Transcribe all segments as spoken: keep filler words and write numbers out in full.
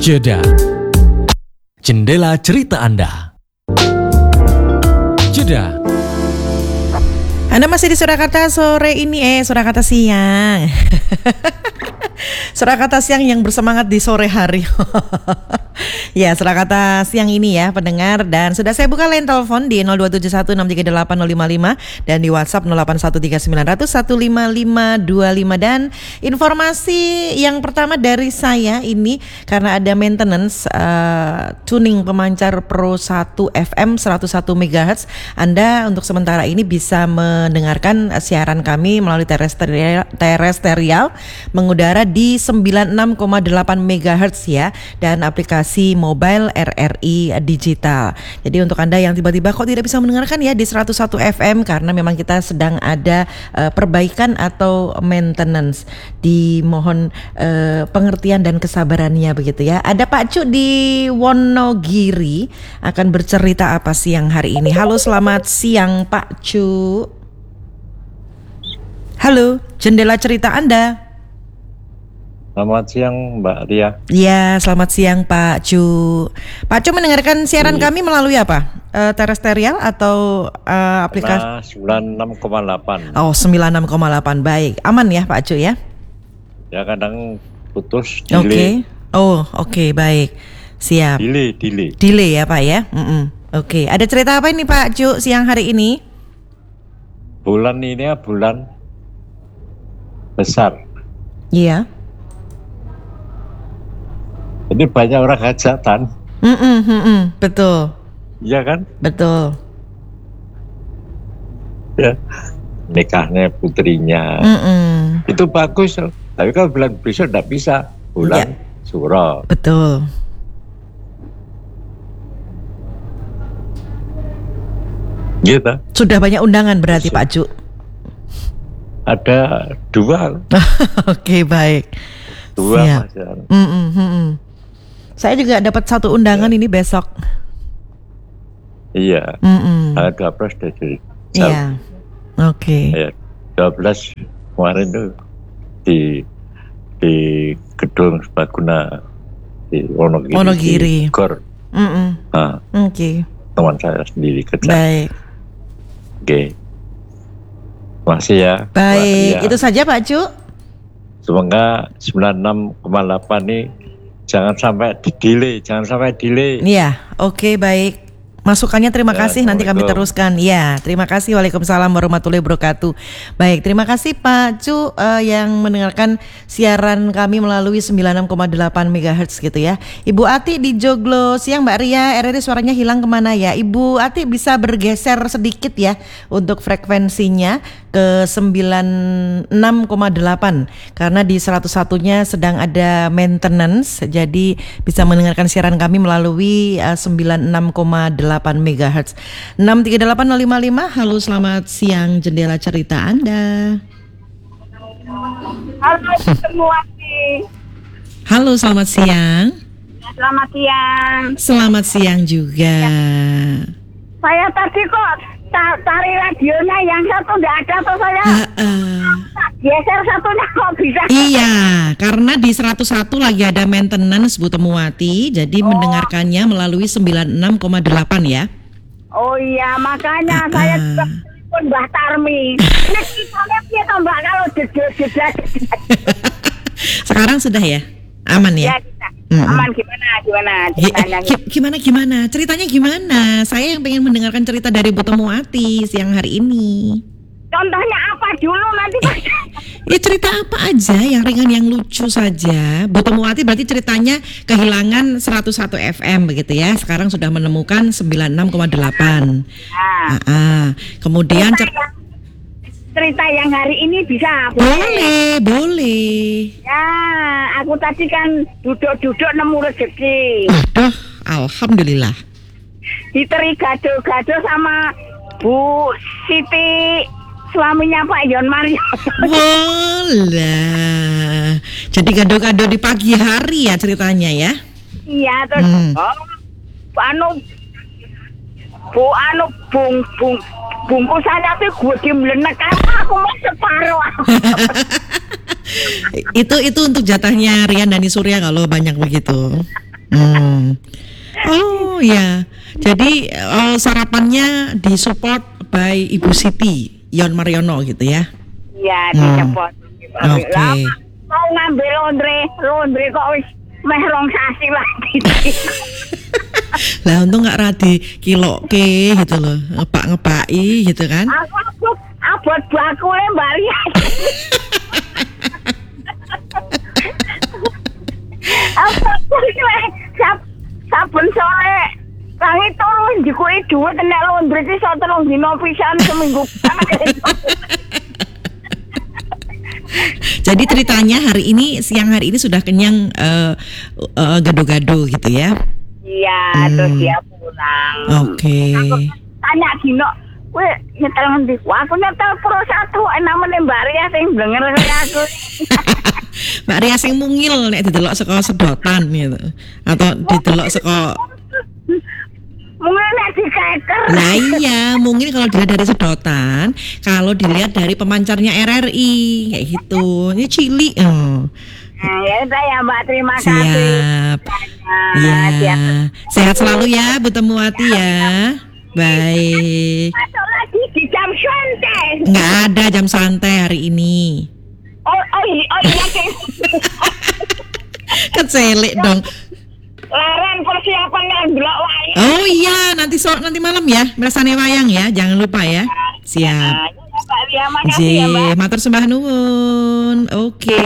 Jeda. Jendela cerita Anda. Jeda. Anda masih di Surakarta sore ini, eh Surakarta siang. Surakarta siang yang bersemangat di sore hari. Ya, Surakarta siang ini ya pendengar, dan sudah saya buka line telepon di nol dua tujuh satu enam tiga delapan nol lima lima dan di WhatsApp nol delapan satu tiga sembilan nol nol satu lima lima dua lima. Dan informasi yang pertama dari saya ini karena ada maintenance uh, tuning pemancar Pro satu F M seratus satu megahertz, Anda untuk sementara ini bisa mendengarkan siaran kami melalui terestrial, terestrial mengudara di sembilan puluh enam koma delapan megahertz ya, dan aplikasi mobile R R I digital. Jadi untuk Anda yang tiba-tiba kok tidak bisa mendengarkan ya di seratus satu F M karena memang kita sedang ada uh, perbaikan atau maintenance, dimohon uh, pengertian dan kesabarannya begitu ya. Ada Pak Cu di Wonogiri akan bercerita apa siang hari ini. Halo, selamat siang Pak Cu. Halo, jendela cerita Anda. Selamat siang Mbak Ria. Ya, selamat siang Pak Cu. Pak Cu mendengarkan siaran iya. kami melalui apa? Uh, terestrial atau uh, aplikasi? Nah, sembilan puluh enam koma delapan. Oh, sembilan puluh enam koma delapan. Baik, aman ya Pak Cu ya? Ya, kadang putus, delay. Oke. Okay. Oh, oke, okay, baik. Siap. Delay, delay. Delay ya Pak ya? Mm-mm. Oke, okay. Ada cerita apa ini Pak Cu siang hari ini? Bulan ini ya bulan besar. Iya. Ini banyak orang hajatan. Mm-mm, mm-mm, betul. Iya kan? Betul. Ya, nikahnya putrinya. Mm-mm. Itu bagus. Tapi kalau bulan besok tidak bisa. Bulan ya. Suro. Betul. Gitu. Sudah banyak undangan berarti Pak Cu? Ada dua. Oke, baik. Dua Mas. Mm-mm, mm-mm. Saya juga dapat satu undangan ya. Ini besok. Iya. Mm-mm. Tanggal dua belas dari. Iya. Oke. Okay. dua belas kemarin tuh di di gedung Sebaguna di Wonogiri. Wonogiri. Di Gor. Nah, Oke. Okay. Teman saya sendiri kerja. Baik. Oke. Okay. Masih ya. Baik. Ya. Itu saja Pak Cu. Semoga sembilan puluh enam koma delapan nih jangan sampai di delay, jangan sampai delay. Iya, oke okay, baik. Masukannya terima ya, kasih, nanti kami teruskan. Ya, terima kasih. Waalaikumsalam warahmatullahi wabarakatuh. Baik, terima kasih Pak Cu uh, yang mendengarkan siaran kami melalui sembilan puluh enam koma delapan megahertz gitu ya. Ibu Ati di Joglo siang Mbak Ria, R R I suaranya hilang kemana ya? Ibu Ati bisa bergeser sedikit ya untuk frekuensinya ke sembilan puluh enam koma delapan karena di seratus satunya sedang ada maintenance, jadi bisa mendengarkan siaran kami melalui uh, sembilan puluh enam koma delapan megahertz. enam tiga delapan nol lima lima. Halo, selamat siang jendela cerita Anda. Halo semua. Halo, selamat siang. Selamat siang. Selamat siang juga. Ya. Saya tadi kok cari radionya yang satu tidak ada tuh saya. Uh-uh. Geser satunya kok bisa. Iya, karena di seratus satu lagi ada maintenance Bu Temuwati, jadi oh. mendengarkannya melalui sembilan puluh enam koma delapan ya. Oh iya, makanya uh-uh. saya juga pun Mbak Tarmi. Ini kita lihat Mbak kalau jeda-jeda. Sekarang sudah ya? Aman ya? Ya, hmm. Aman gimana? Gimana? Ceritanya? Gimana gimana? Ceritanya gimana? Saya yang pengen mendengarkan cerita dari Bu Temuwati siang hari ini. Contohnya apa dulu nanti? Eh, ya cerita apa aja yang ringan, yang lucu saja. Bu Temuwati berarti ceritanya kehilangan seratus satu F M begitu ya. Sekarang sudah menemukan sembilan puluh enam koma delapan. Nah. Ah, kemudian cer- cerita yang hari ini bisa? Boleh, boleh. Ya, aku tadi kan duduk-duduk nemu rezeki. Aduh, alhamdulillah. Diteri gado-gado sama Bu Siti, suaminya Pak Yon Mario. Boleh. Jadi gado-gado di pagi hari ya ceritanya ya? Iya, terus hmm. oh, anu Bu anu bung bung bungkusannya tuh gue dimlenek aku mau separuh. itu itu untuk jatahnya Rian Dani Surya kalau banyak begitu. Hmm. Oh ya, jadi eh, sarapannya disupport by Ibu Siti Yon Mariono gitu ya? Iya, Hmm. disepot. Oke. Lah, mau ngambil laundry, laundry kok wis meh rong sasi lagi. Lah untung nggak radi kilo ke gitu loh, ngepak ngepaki gitu kan? Aku aku abot bakule Mbak Ria. Apa bakule sab saben sore tangi turu njikuki dhuwit nek laundry iki iso telung dina pisan seminggu. Jadi ceritanya hari ini siang hari ini sudah kenyang eh, eh, gado-gado gitu ya? Iya, Hmm. terus dia pulang. Oke. Tanya Dino, kowe nyetel ngendi? Wah, aku nyetel Pro satu, namanya Mbak Ria sing blenger kaya aku. Mbak Ria sing mungil nek didelok saka sedotan gitu. Atau didelok saka Mungkin nek dikeker. Lah iya, mungkin kalau dilihat dari sedotan, kalau dilihat dari pemancarnya R R I kayak gitu. Ini cilik. Oh. Nah, ya udah ya Mbak, terima kasih. Siap. Nah, Ya. siap. Sehat selalu ya Bu Temuwati ya. Baik. Masuk lagi di jam santai. Nggak ada jam santai hari ini. Oh, oh, iya, oh iya, Cing. Kecelik dong. Laren persiapan ngelak wayang. Oh iya, nanti so, nanti malam ya, Mirsani wayang ya, jangan lupa ya. Siap. Nah, ya, Mbak Ria, makasih ya Mbak. J, matur sembah nuwun. Oke.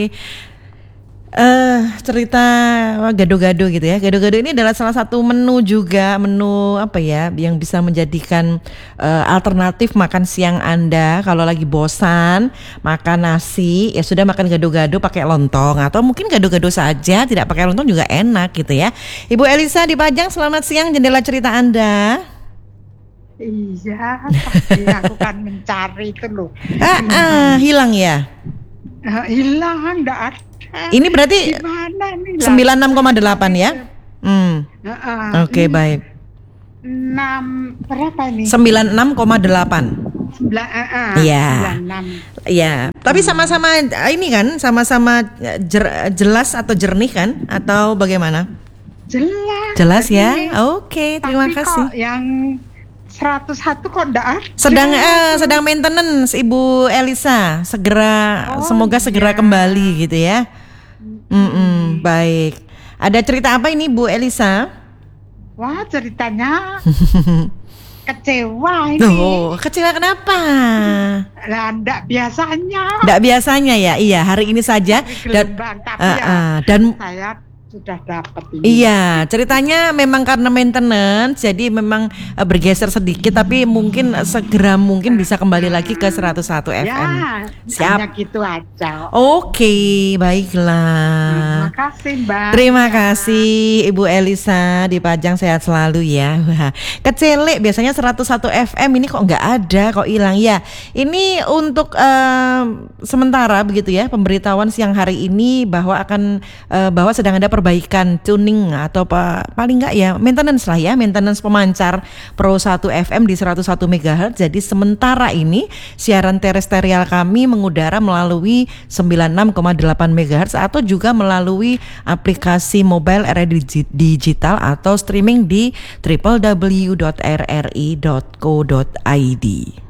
Eh cerita gado-gado gitu ya. Gado-gado ini adalah salah satu menu juga, menu apa ya, yang bisa menjadikan eh, alternatif makan siang Anda kalau lagi bosan makan nasi, ya sudah makan gado-gado pakai lontong, atau mungkin gado-gado saja tidak pakai lontong juga enak gitu ya. Ibu Elisa di Pajang, selamat siang, jendela cerita Anda. Iya, tapi aku kan mencari itu loh. Ah, ah, hilang ya. Ah, hilang, enggak ada. Ini berarti Gimana nih? sembilan puluh enam koma delapan ya. Hmm. Heeh. Oke, baik. enam berapa ini? sembilan puluh enam koma delapan. Sembilan, eh, eh, Iya. sembilan puluh enam. Iya, tapi sama-sama eh, ini kan, sama-sama eh, jer- jelas atau jernih kan, atau bagaimana? Jelas. Jelas ya. Ini, Oke, terima tapi kasih. kok yang seratus satu kok enggak ada? Sedang eh, sedang maintenance Ibu Elisa. Segera, Oh, semoga segera iya. kembali gitu ya. Mm-mm, baik. Ada cerita apa ini Bu Elisa? Wah, ceritanya kecewa ini. Tuh, kecewa kenapa? Lah, enggak biasanya. Tidak biasanya ya. Iya, hari ini saja. Dan Gelembang, tapi Ah, ya, ah, dan saya sudah dapat ini. iya, ceritanya memang karena maintenance, jadi memang eh, bergeser sedikit, tapi mungkin eh, segera mungkin bisa kembali lagi ke seratus satu F M. Ya, Siap. hanya gitu aja. Oke, baiklah. Terima kasih Mbak. Terima kasih Ibu Elisa di Pajang, sehat selalu ya. Wah, kecelek biasanya seratus satu F M, ini kok nggak ada, kok hilang ya. Ini untuk eh, sementara begitu ya, pemberitahuan siang hari ini bahwa akan eh, bahwa sedang ada perbaikan tuning atau pa, paling enggak ya maintenance lah ya, maintenance pemancar Pro satu F M di seratus satu megahertz. Jadi sementara ini siaran terestrial kami mengudara melalui sembilan puluh enam koma delapan megahertz atau juga melalui aplikasi mobile R R I Digi- digital atau streaming di w w w dot r r i dot co dot i d.